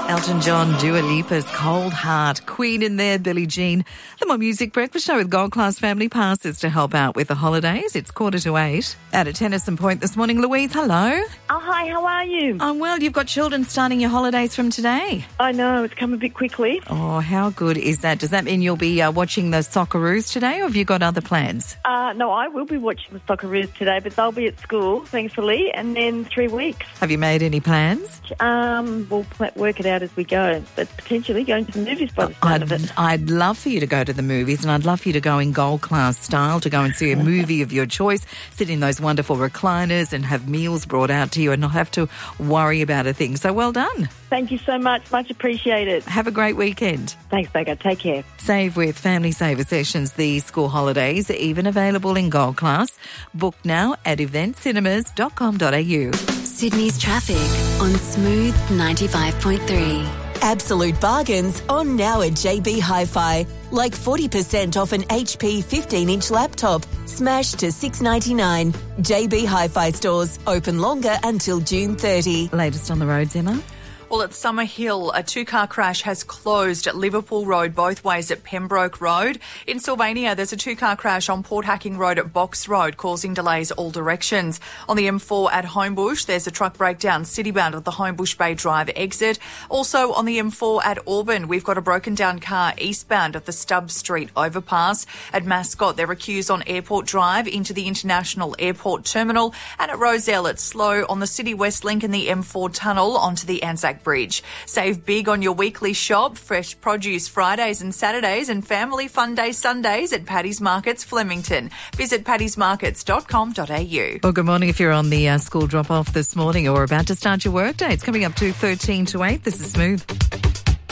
Elton John, Dua Lipa's Cold Heart, Queen in there, Billie Jean. The More Music Breakfast Show with Gold Class Family Passes to help out with the holidays. It's 7:45. Out at Tennyson Point this morning, Louise, hello. Oh, hi, how are you? I'm well. You've got children starting your holidays from today. I know, it's come a bit quickly. Oh, how good is that? Does that mean you'll be watching the Socceroos today, or have you got other plans? No, I will be watching the Socceroos today, but they'll be at school, thankfully, and then 3 weeks. Have you made any plans? We'll work it out as we go, but potentially going to the movies by the start of it. I'd love for you to go to the movies, and I'd love for you to go in Gold Class style, to go and see a movie of your choice, sit in those wonderful recliners and have meals brought out to you and not have to worry about a thing. So well done. Thank you so much appreciated. Have a great weekend. Thanks, Becca. Take care. Save with Family Saver Sessions. The school holidays are even available in Gold Class. Book now at eventcinemas.com.au. Sydney's traffic on Smooth 95.3. Absolute bargains on now at JB Hi-Fi. Like 40% off an HP 15-inch laptop. Smashed to $6.99. JB Hi-Fi stores open longer until June 30. Latest on the roads, Emma? Well, at Summerhill, a two-car crash has closed at Liverpool Road both ways at Pembroke Road. In Sylvania, there's a two-car crash on Port Hacking Road at Box Road, causing delays all directions. On the M4 at Homebush, there's a truck breakdown citybound at the Homebush Bay Drive exit. Also on the M4 at Auburn, we've got a broken-down car eastbound at the Stubbs Street overpass. At Mascot, there are queues on Airport Drive into the International Airport Terminal. And at Rozelle, it's slow on the City West Link and the M4 tunnel onto the Anzac Bridge. Save big on your weekly shop, fresh produce Fridays and Saturdays and family fun day Sundays at Paddy's Markets Flemington. Visit paddysmarkets.com.au. Well, good morning if you're on the school drop-off this morning or about to start your workday. It's coming up to 7:13 to 8. This is Smooth.